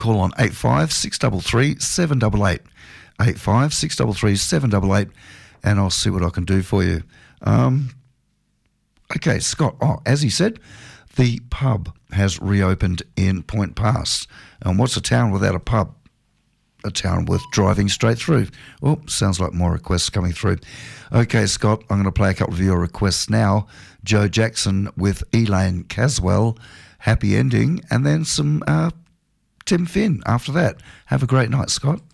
call on 85 633 788. 85 633 788, and I'll see what I can do for you. Okay, Scott. As he said, the pub has reopened in Point Pass. And what's a town without a pub? A town worth driving straight through. Oh, sounds like more requests coming through. Okay, Scott, I'm going to play a couple of your requests now. Joe Jackson with Elaine Caswell, Happy Ending, and then some Tim Finn after that. Have a great night, Scott.